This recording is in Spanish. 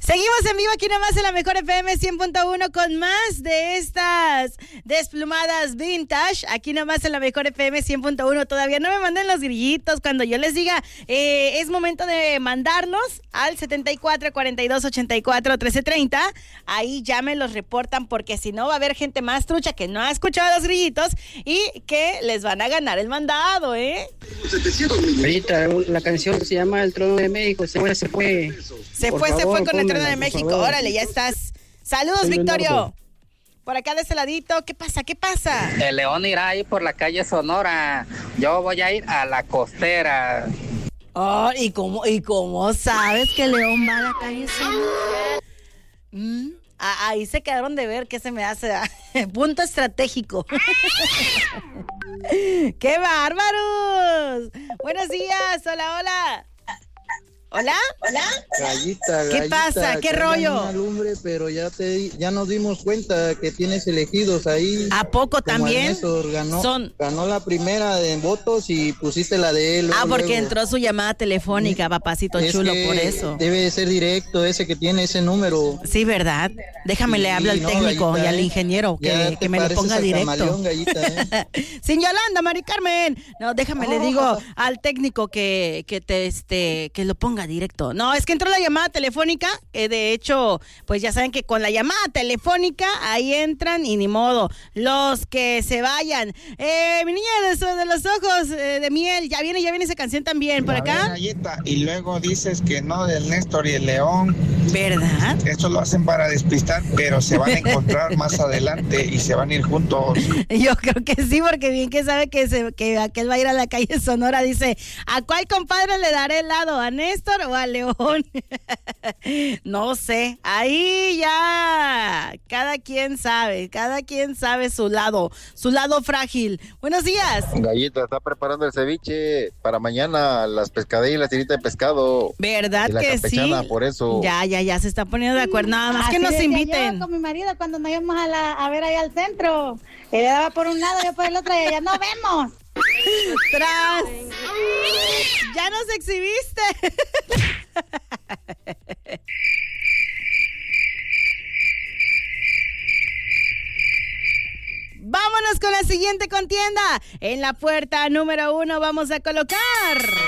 Seguimos en vivo aquí nomás en la Mejor FM 100.1 con más de estas desplumadas vintage. Aquí nomás en la Mejor FM 100.1. Todavía no me manden los grillitos. Cuando yo les diga, es momento de mandarlos al 74 42 84 13 30. Ahí ya me los reportan, porque si no va a haber gente más trucha que no ha escuchado los grillitos y que les van a ganar el mandado, ¿eh? Ahorita la canción se llama El Trono de México. Se fue con El Trono de México. Órale, ya estás. Saludos, Victorio. Por acá de este ladito, ¿qué pasa? El León irá ahí por la calle Sonora. Yo voy a ir a la costera. Oh, ¿y cómo sabes que León va a la calle Sonora? Ahí se quedaron de ver, ¿qué se me hace? Punto estratégico. ¡Qué bárbaros! Buenos días, hola. ¿Hola? Gallita, ¿Qué pasa? ¿Qué rollo? Una lumbre, pero ya nos dimos cuenta que tienes elegidos ahí. ¿A poco también? Ernesto ganó la primera de votos y pusiste la de él. Porque entró su llamada telefónica, papacito chulo, por eso. Debe ser directo ese que tiene ese número. Sí, ¿verdad? Déjame le hablo al técnico, gallita, y al ingeniero que me lo ponga directo. Gallita, Sin Yolanda, Mari Carmen. No, déjame le digo al técnico que lo ponga directo. No, es que entró la llamada telefónica, de hecho, pues ya saben que con la llamada telefónica ahí entran y ni modo, los que se vayan. Mi niña de los ojos de miel, ya viene esa canción también por acá. Y luego dices que no del Néstor y el León. ¿Verdad? Esto lo hacen para despistar, pero se van a encontrar más adelante y se van a ir juntos. Yo creo que sí, porque bien que sabe que aquel va a ir a la calle Sonora. Dice, ¿a cuál compadre le daré helado? ¿A Néstor o a León? No sé, ahí ya cada quien sabe su lado frágil. Buenos días. Gallita está preparando el ceviche para mañana, las pescadillas y la tirita de pescado. ¿Verdad que sí? Por eso. Ya se está poniendo de acuerdo, nada más así que nos inviten. Yo con mi marido cuando nos íbamos a ver ahí al centro, él daba por un lado, yo por el otro y allá nos vemos. ¡Tras! ¡Ya nos exhibiste! Vámonos con la siguiente contienda. En la puerta número 1 vamos a colocar